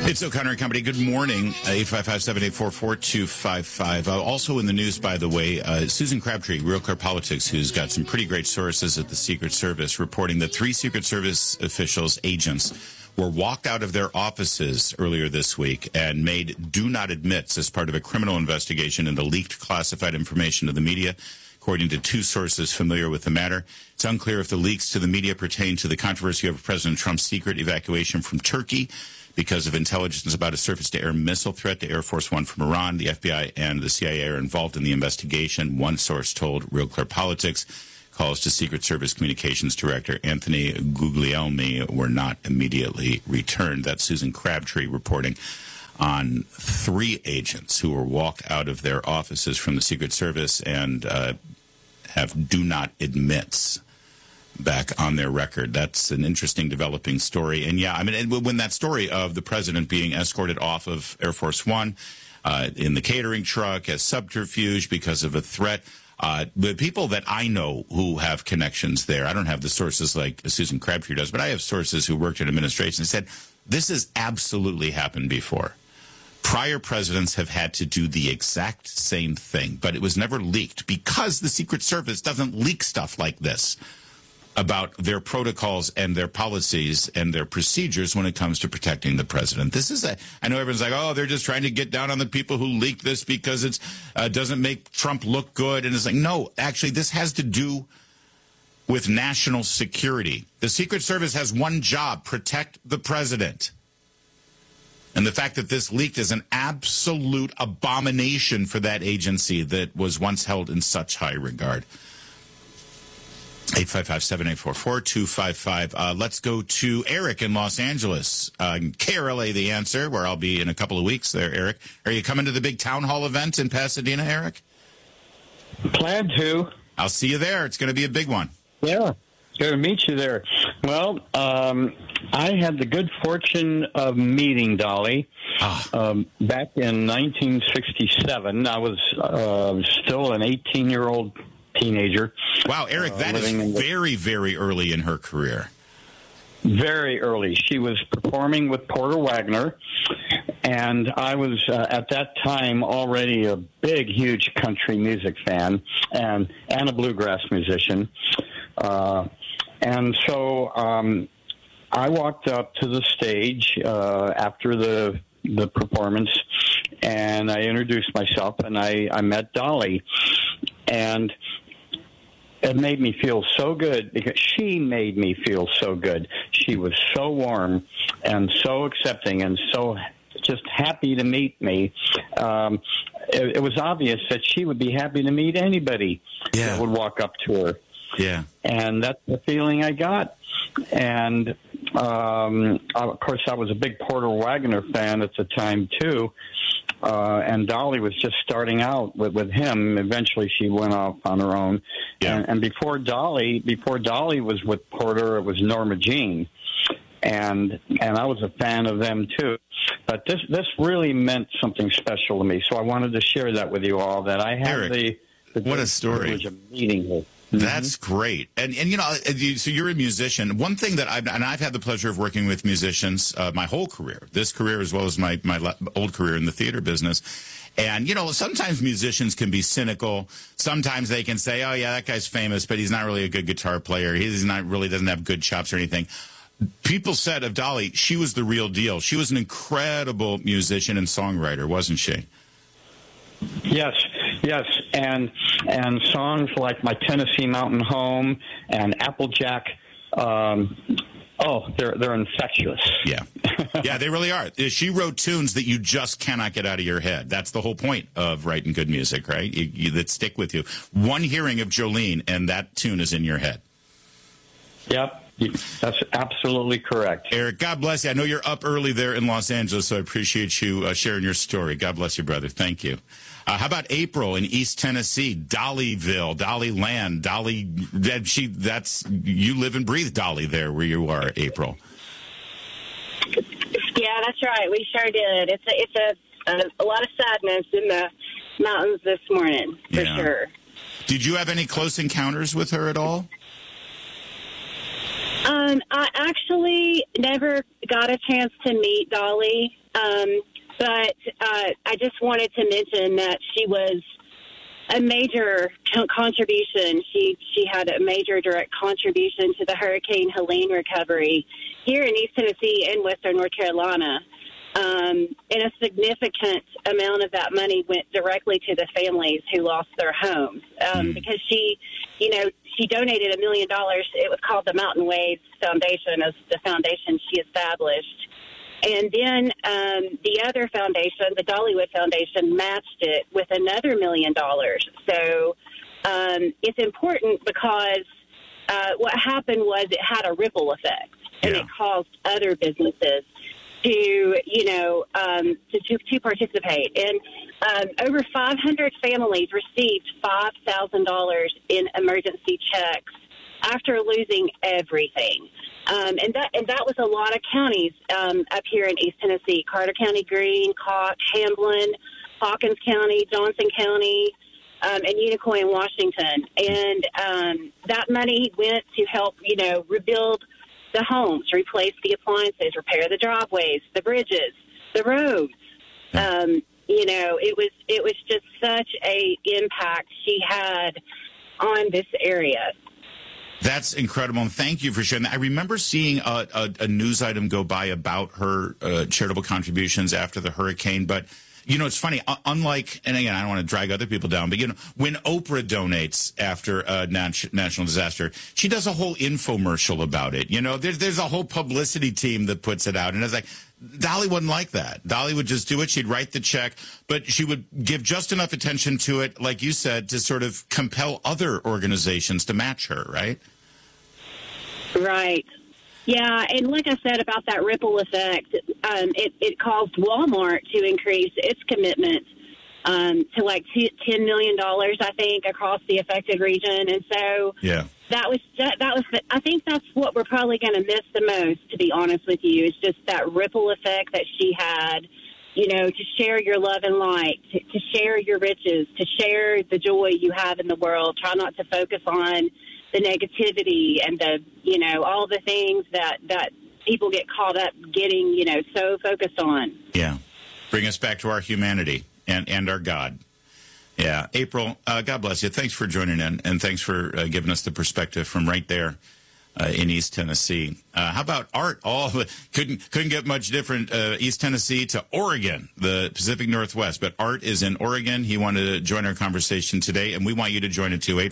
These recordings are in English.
It's O'Connor and Company. Good morning. 855-784-4255. Also in the news, by the way, Susan Crabtree, Real Clear Politics, who's got some pretty great sources at the Secret Service, reporting that 3 Secret Service officials, agents, were walked out of their offices earlier this week and made do not admits as part of a criminal investigation into leaked classified information to the media, according to 2 sources familiar with the matter. It's unclear if the leaks to the media pertain to the controversy over President Trump's secret evacuation from Turkey because of intelligence about a surface-to-air missile threat to Air Force One from Iran. The FBI and the CIA are involved in the investigation. One source told Real Clear Politics calls to Secret Service Communications Director Anthony Guglielmi were not immediately returned. That's Susan Crabtree reporting on 3 agents who were walked out of their offices from the Secret Service and have do not admits back on their record. That's an interesting developing story. And yeah, I mean, when that story of the president being escorted off of Air Force One in the catering truck as subterfuge because of a threat, the people that I know who have connections there, I don't have the sources like Susan Crabtree does, but I have sources who worked in administration and said, this has absolutely happened before. Prior presidents have had to do the exact same thing, but it was never leaked because the Secret Service doesn't leak stuff like this about their protocols and their policies and their procedures when it comes to protecting the president. This is I know everyone's like, oh, they're just trying to get down on the people who leaked this because it doesn't make Trump look good. And it's like, no, actually, this has to do with national security. The Secret Service has one job: protect the president. And the fact that this leaked is an absolute abomination for that agency that was once held in such high regard. 855-784-4255. Let's go to Eric in Los Angeles. KRLA, the answer, where I'll be in a couple of weeks there, Eric. Are you coming to the big town hall event in Pasadena, Eric? Plan to. I'll see you there. It's going to be a big one. Yeah, good to meet you there. Well, I had the good fortune of meeting Dolly back in 1967. I was still an 18-year-old teenager. Wow, Eric, that is very, very early in her career. Very early. She was performing with Porter Wagoner, and I was, at that time, already a big, huge country music fan and a bluegrass musician. And so I walked up to the stage after the performance, and I introduced myself, and I met Dolly. And it made me feel so good because she made me feel so good. She was so warm and so accepting and so just happy to meet me. It was obvious that she would be happy to meet anybody that would walk up to her. Yeah. And that's the feeling I got. And, of course, I was a big Porter Wagoner fan at the time, too. And Dolly was just starting out with him. Eventually, she went off on her own. Yeah. And before Dolly was with Porter, it was Norma Jean. And I was a fan of them, too. But this really meant something special to me. So I wanted to share that with you all, that I had Eric, what a story. Privilege of meeting her. That's great. And you know, so you're a musician. One thing that I've had the pleasure of working with musicians my whole career, this career as well as my old career in the theater business. And, you know, sometimes musicians can be cynical. Sometimes they can say, oh, yeah, that guy's famous, but he's not really a good guitar player. He's not really doesn't have good chops or anything. People said of Dolly, she was the real deal. She was an incredible musician and songwriter, wasn't she? Yes, and songs like My Tennessee Mountain Home and Applejack, they're infectious. Yeah, they really are. She wrote tunes that you just cannot get out of your head. That's the whole point of writing good music, right? That stick with you. One hearing of Jolene, and that tune is in your head. Yep. That's absolutely correct. Eric, God bless you. I know you're up early there in Los Angeles, so I appreciate you sharing your story. God bless you, brother. Thank you. How about April in East Tennessee, Dollyville, Dollyland, Dolly? You live and breathe Dolly there where you are, April. Yeah, that's right. We sure did. It's a lot of sadness in the mountains this morning, for sure. Did you have any close encounters with her at all? I actually never got a chance to meet Dolly, but I just wanted to mention that she was a major contribution. She had a major direct contribution to the Hurricane Helene recovery here in East Tennessee and Western North Carolina. And a significant amount of that money went directly to the families who lost their homes because she donated $1 million. It was called the Mountain Waves Foundation, as the foundation she established. And then the other foundation, the Dollywood Foundation, matched it with another $1 million. So it's important because what happened was it had a ripple effect, and it caused other businesses to participate. And over 500 families received $5,000 in emergency checks after losing everything. And that was a lot of counties up here in East Tennessee: Carter County, Greene, Koch, Hamblin, Hawkins County, Johnson County, and Unicoi in Washington. And that money went to help, rebuild the homes, replace the appliances, repair the driveways, the bridges, the roads. It was just such a impact she had on this area. That's incredible, and thank you for sharing that. I remember seeing a news item go by about her charitable contributions after the hurricane, but it's funny, unlike, and again, I don't want to drag other people down, but, when Oprah donates after a national disaster, she does a whole infomercial about it. There's a whole publicity team that puts it out. And it's like, Dolly wasn't like that. Dolly would just do it. She'd write the check, but she would give just enough attention to it, like you said, to sort of compel other organizations to match her, right? Right. Yeah, and like I said about that ripple effect, it caused Walmart to increase its commitment to like $10 million, I think, across the affected region. And so that was I think that's what we're probably going to miss the most, to be honest with you, is just that ripple effect that she had, to share your love and light, to share your riches, to share the joy you have in the world. Try not to focus on the negativity and all the things that people get caught up getting, so focused on. Yeah. Bring us back to our humanity and our God. Yeah. April, God bless you. Thanks for joining in, and thanks for giving us the perspective from right there in East Tennessee. How about Art? Couldn't get much different, East Tennessee to Oregon, the Pacific Northwest. But Art is in Oregon. He wanted to join our conversation today, and we want you to join it too.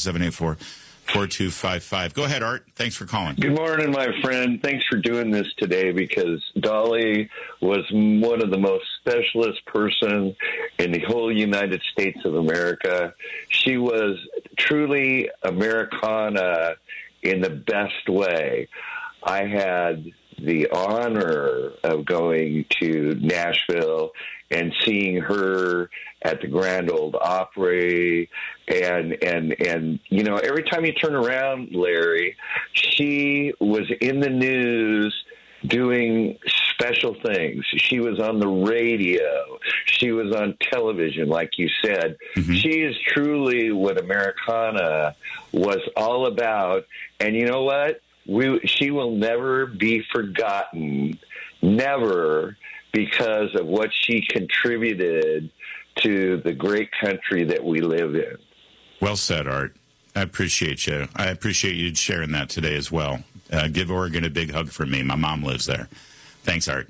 855-784-4255. Go ahead, Art. Thanks for calling. Good morning, my friend. Thanks for doing this today, because Dolly was one of the most specialist person in the whole United States of America. She was truly Americana in the best way. I had the honor of going to Nashville and seeing her at the Grand Ole Opry, and every time you turn around, Larry, she was in the news doing special things. She was on the radio. She was on television, like you said. Mm-hmm. She is truly what Americana was all about. And you know what? She will never be forgotten, never, because of what she contributed to the great country that we live in. Well said, Art. I appreciate you. I appreciate you sharing that today as well. Give Oregon a big hug from me. My mom lives there. Thanks, Art.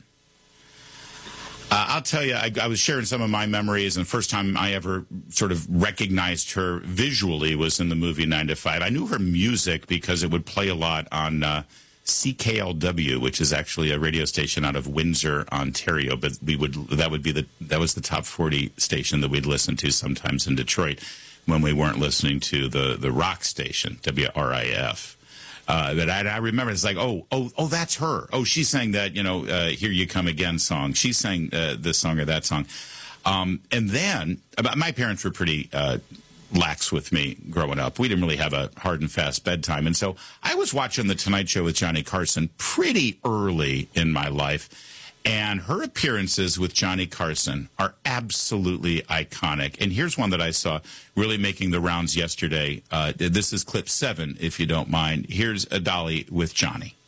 I'll tell you, I was sharing some of my memories, and the first time I ever sort of recognized her visually was in the movie 9 to 5. I knew her music because it would play a lot on CKLW, which is actually a radio station out of Windsor, Ontario. But that was the top 40 station that we'd listen to sometimes in Detroit when we weren't listening to the rock station, WRIF. That I remember, it's like, oh, that's her. Oh, she sang that, Here You Come Again song. She sang this song or that song. And then, my parents were pretty lax with me growing up. We didn't really have a hard and fast bedtime. And so I was watching The Tonight Show with Johnny Carson pretty early in my life. And her appearances with Johnny Carson are absolutely iconic. And here's one that I saw really making the rounds yesterday. This is clip 7, if you don't mind. Here's a Dolly with Johnny.